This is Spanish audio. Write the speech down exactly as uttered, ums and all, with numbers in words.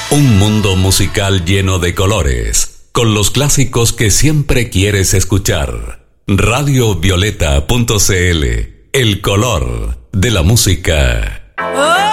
Un mundo musical lleno de colores, con los clásicos que siempre quieres escuchar. radio violeta punto c l, el color de la música.